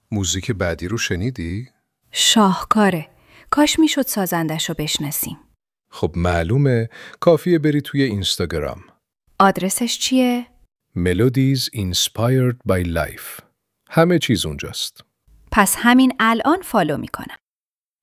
موزیک بعدی رو شنیدی؟ شاهکاره. کاش میشد سازندش رو بشناسیم. خب معلومه، کافیه بری توی اینستاگرام. آدرسش چیه؟ Melodies Inspired by Life. همه چیز اونجاست. پس همین الان فالو میکنم.